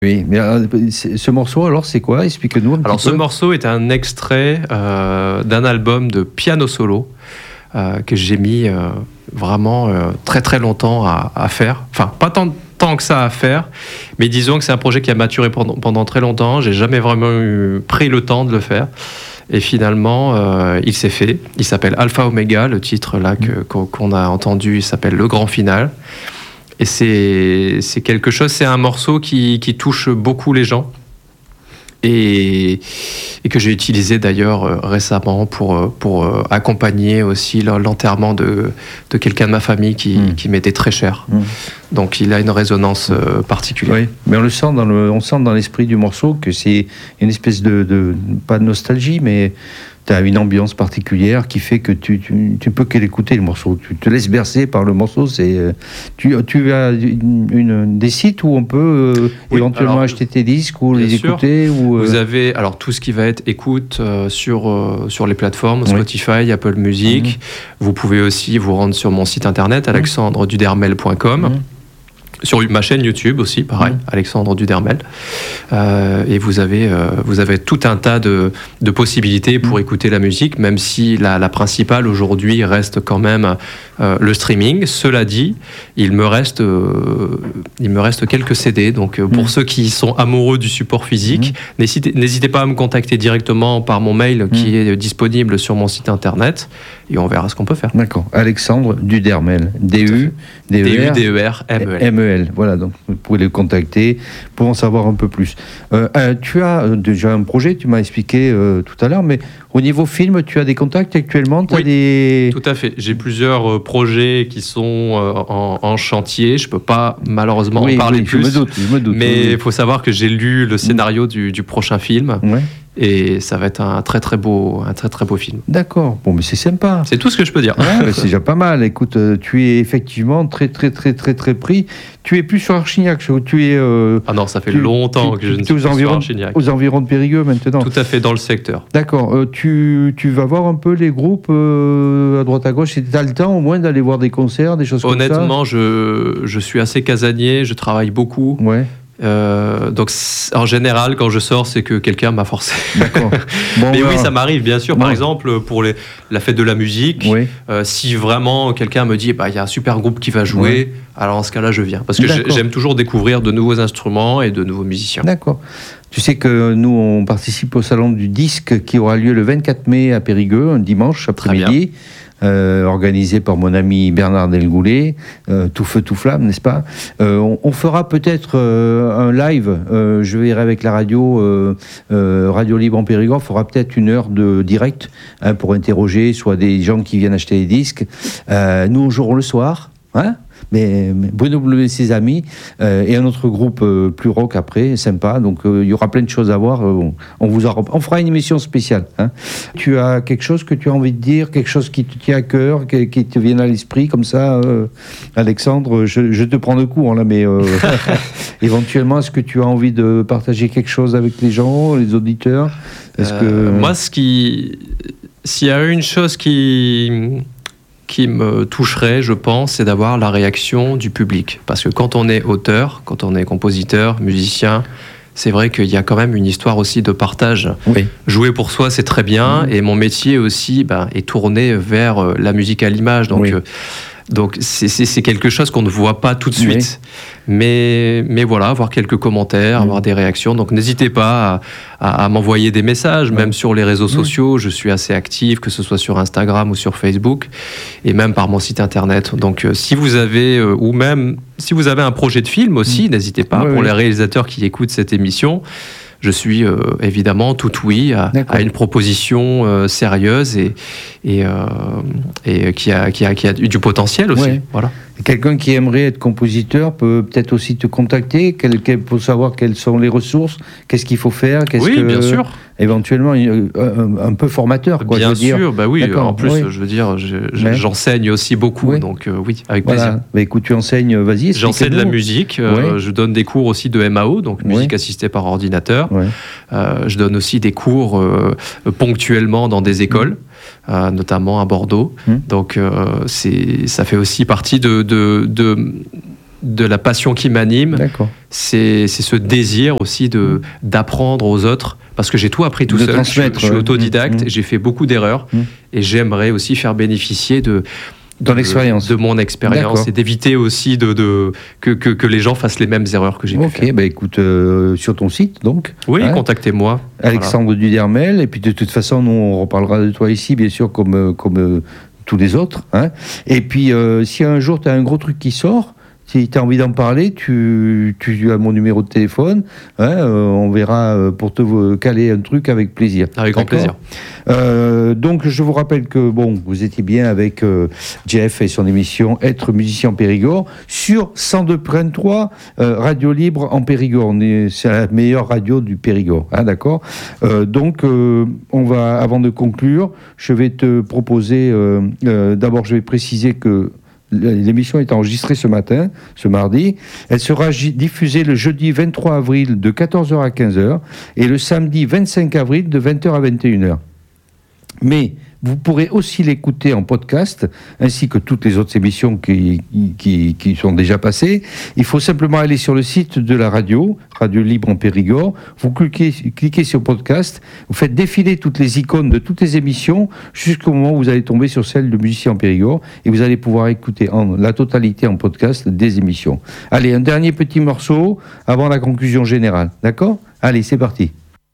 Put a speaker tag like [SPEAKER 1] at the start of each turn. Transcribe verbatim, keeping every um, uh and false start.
[SPEAKER 1] Oui, mais euh, ce morceau, alors, c'est quoi? Explique-nous un
[SPEAKER 2] Alors,
[SPEAKER 1] petit
[SPEAKER 2] ce
[SPEAKER 1] peu.
[SPEAKER 2] morceau est un extrait euh, d'un album de piano solo euh, que j'ai mis euh, vraiment euh, très très longtemps à, à faire. Enfin, pas tant, tant que ça à faire, mais disons que c'est un projet qui a maturé pendant, pendant très longtemps. J'ai jamais vraiment eu, pris le temps de le faire. Et finalement, euh, il s'est fait. Il s'appelle Alpha Omega, le titre là que, qu'on a entendu, il s'appelle Le Grand Final. Et c'est, c'est quelque chose, c'est un morceau qui, qui touche beaucoup les gens et, et que j'ai utilisé d'ailleurs euh, récemment pour, pour euh, accompagner aussi l'enterrement de, de quelqu'un de ma famille qui, mmh. qui m'était très cher. Mmh. Donc il a une résonance euh, particulière.
[SPEAKER 1] Oui, mais on le sent dans le, on sent dans l'esprit du morceau que c'est une espèce de, de pas de nostalgie, mais tu as une ambiance particulière qui fait que tu, tu, tu peux que l'écouter le morceau. Tu te laisses bercer par le morceau. C'est, tu, tu as une, une, des sites où on peut euh, oui, éventuellement alors, acheter tes disques ou les sûr. écouter ou, euh...
[SPEAKER 2] Vous avez alors tout ce qui va être écoute euh, sur, euh, sur les plateformes, Spotify, oui. Apple Music. Mmh. Vous pouvez aussi vous rendre sur mon site internet, alexandre dudermel point com. Mmh. Sur ma chaîne YouTube aussi, pareil, mmh. Alexandre Dudermel. Euh, et vous avez, euh, vous avez tout un tas de, de possibilités pour mmh. écouter la musique, même si la, la principale aujourd'hui reste quand même euh, le streaming. Cela dit, il me reste, euh, il me reste quelques C D. Donc euh, pour mmh. ceux qui sont amoureux du support physique, mmh. n'hésitez, n'hésitez pas à me contacter directement par mon mail mmh. qui est disponible sur mon site internet. Et on verra ce qu'on peut faire.
[SPEAKER 1] D'accord. Alexandre Dudermel. D U D E R M E L. Voilà, donc vous pouvez les contacter pour en savoir un peu plus. Euh, euh, tu as déjà un projet, tu m'as expliqué euh, tout à l'heure, mais au niveau film, tu as des contacts actuellement? T'as
[SPEAKER 2] Oui,
[SPEAKER 1] des...
[SPEAKER 2] tout à fait. J'ai plusieurs euh, projets qui sont euh, en, en chantier. Je ne peux pas malheureusement
[SPEAKER 1] oui,
[SPEAKER 2] en parler
[SPEAKER 1] oui,
[SPEAKER 2] plus.
[SPEAKER 1] Je me doute, je me doute.
[SPEAKER 2] Mais il
[SPEAKER 1] oui.
[SPEAKER 2] faut savoir que j'ai lu le scénario mmh. du, du prochain film. Ouais. Et ça va être un très très beau, un très très beau film.
[SPEAKER 1] D'accord. Bon, mais c'est sympa.
[SPEAKER 2] C'est tout ce que je peux dire.
[SPEAKER 1] Ouais, c'est déjà pas mal. Écoute, euh, tu es effectivement très très très très très pris. Tu es plus sur Archignac. Tu es. Euh,
[SPEAKER 2] ah non, ça fait
[SPEAKER 1] tu,
[SPEAKER 2] longtemps
[SPEAKER 1] tu,
[SPEAKER 2] que je ne
[SPEAKER 1] suis plus sur Archignac. Aux environs de Périgueux maintenant.
[SPEAKER 2] Tout à fait dans le secteur.
[SPEAKER 1] D'accord. Euh, tu, tu vas voir un peu les groupes euh, à droite à gauche. Tu as le temps au moins d'aller voir des concerts, des choses
[SPEAKER 2] Honnêtement,
[SPEAKER 1] comme ça.
[SPEAKER 2] Honnêtement, je je suis assez casanier. Je travaille beaucoup.
[SPEAKER 1] Ouais.
[SPEAKER 2] Euh, donc en général quand je sors c'est que quelqu'un m'a forcé.
[SPEAKER 1] D'accord. Bon,
[SPEAKER 2] mais
[SPEAKER 1] alors...
[SPEAKER 2] oui ça m'arrive bien sûr. Par ouais. exemple pour les, la fête de la musique, oui. euh, si vraiment quelqu'un me dit bah il y a un super groupe qui va jouer, ouais. alors en ce cas-là je viens parce que D'accord. j'aime toujours découvrir de nouveaux instruments et de nouveaux musiciens.
[SPEAKER 1] D'accord. Tu sais que nous on participe au salon du disque qui aura lieu le vingt-quatre mai à Périgueux, un dimanche après-midi. Euh, organisé par mon ami Bernard Delgoulet, euh, tout feu tout flamme, n'est-ce pas? euh, on, on fera peut-être euh, un live, euh, je verrai avec la radio euh, euh, Radio Libre en Périgord, on fera peut-être une heure de direct hein, pour interroger soit des gens qui viennent acheter des disques. Euh, nous on jouera le soir, hein? Mais, mais Bruno Bleu et ses amis euh, et un autre groupe euh, plus rock après, sympa. Donc il euh, y aura plein de choses à voir. Euh, on vous en, on fera une émission spéciale. Hein. Tu as quelque chose que tu as envie de dire, quelque chose qui te tient à cœur, qui, qui te vient à l'esprit comme ça, euh, Alexandre. Je, je te prends de court là, mais euh, éventuellement, est-ce que tu as envie de partager quelque chose avec les gens, les auditeurs? Est-ce
[SPEAKER 2] euh,
[SPEAKER 1] que
[SPEAKER 2] moi, ce qui, s'il y a une chose qui qui me toucherait, je pense, c'est d'avoir la réaction du public. Parce que quand on est auteur, quand on est compositeur, musicien, c'est vrai qu'il y a quand même une histoire aussi de partage.
[SPEAKER 1] Oui.
[SPEAKER 2] Jouer pour soi, c'est très bien, mmh. et mon métier aussi ben, est tourné vers la musique à l'image. Donc, oui. euh, donc c'est, c'est, c'est quelque chose qu'on ne voit pas tout de suite. Oui. Mais, mais voilà, avoir quelques commentaires, mmh. avoir des réactions. Donc n'hésitez pas à, à, à m'envoyer des messages, mmh. même sur les réseaux sociaux. Mmh. Je suis assez actif, que ce soit sur Instagram ou sur Facebook, et même par mon site internet. Donc euh, si vous avez, euh, ou même si vous avez un projet de film aussi, mmh. n'hésitez pas, oui, pour oui. les réalisateurs qui écoutent cette émission. Je suis euh, évidemment tout oui à, à une proposition euh, sérieuse et, et, euh, et qui, a, qui, a, qui a du potentiel aussi. Ouais. Voilà.
[SPEAKER 1] Quelqu'un qui aimerait être compositeur peut peut-être aussi te contacter quel, quel, pour savoir quelles sont les ressources, qu'est-ce qu'il faut faire, qu'est-ce
[SPEAKER 2] oui,
[SPEAKER 1] que,
[SPEAKER 2] bien sûr.
[SPEAKER 1] Éventuellement un, un peu formateur. Quoi,
[SPEAKER 2] bien
[SPEAKER 1] je veux
[SPEAKER 2] sûr,
[SPEAKER 1] dire.
[SPEAKER 2] Bah oui.
[SPEAKER 1] D'accord,
[SPEAKER 2] en plus,
[SPEAKER 1] oui.
[SPEAKER 2] je veux dire, je, je,
[SPEAKER 1] ouais.
[SPEAKER 2] j'enseigne aussi beaucoup, oui. donc euh, oui, avec
[SPEAKER 1] voilà.
[SPEAKER 2] plaisir.
[SPEAKER 1] Bah, écoute, tu enseignes, vas-y.
[SPEAKER 2] J'enseigne la musique, euh, ouais. je donne des cours aussi de M A O, donc musique ouais. assistée par ordinateur. Ouais. Euh, je donne aussi des cours euh, ponctuellement dans des écoles. Mmh. Euh, notamment à Bordeaux. Mmh. Donc, euh, c'est, ça fait aussi partie de, de, de, de la passion qui m'anime. D'accord. C'est, c'est ce désir aussi de, d'apprendre aux autres, parce que j'ai tout appris tout de seul. Je, je suis autodidacte, mmh. j'ai fait beaucoup d'erreurs, mmh. et j'aimerais aussi faire bénéficier de...
[SPEAKER 1] Ton expérience.
[SPEAKER 2] De mon expérience. D'accord. Et d'éviter aussi de, de, que, que, que les gens fassent les mêmes erreurs que j'ai
[SPEAKER 1] okay,
[SPEAKER 2] pu faire.
[SPEAKER 1] Ok, bah écoute, euh, sur ton site, donc.
[SPEAKER 2] Oui, hein, contactez-moi.
[SPEAKER 1] Alexandre voilà. Dudermel. Et puis de toute façon, nous, on reparlera de toi ici, bien sûr, comme, comme euh, tous les autres. Hein. Et puis, euh, si un jour, tu as un gros truc qui sort, si tu as envie d'en parler, tu, tu as mon numéro de téléphone. Hein, euh, on verra euh, pour te caler un truc avec plaisir.
[SPEAKER 2] Avec grand plaisir.
[SPEAKER 1] Euh, donc, je vous rappelle que bon, vous étiez bien avec euh, Jeff et son émission Être musicien en Périgord sur cent deux virgule trois euh, Radio Libre en Périgord. On est, c'est la meilleure radio du Périgord. Hein, d'accord. Euh, donc, euh, on va, avant de conclure, je vais te proposer. Euh, euh, d'abord, je vais préciser que l'émission est enregistrée ce matin, ce mardi. Elle sera diffusée le jeudi vingt-trois avril de quatorze heures à quinze heures et le samedi vingt-cinq avril de vingt heures à vingt et une heures. Mais vous pourrez aussi l'écouter en podcast, ainsi que toutes les autres émissions qui, qui, qui sont déjà passées. Il faut simplement aller sur le site de la radio, Radio Libre en Périgord. Vous cliquez, cliquez sur podcast, vous faites défiler toutes les icônes de toutes les émissions jusqu'au moment où vous allez tomber sur celle de Musicien en Périgord et vous allez pouvoir écouter en, la totalité en podcast des émissions. Allez, un dernier petit morceau avant la conclusion générale. D'accord ? Allez, c'est parti.